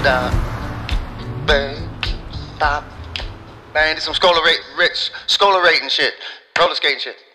down, bang, bop, bang. Did some scholar rating shit, roller skating shit.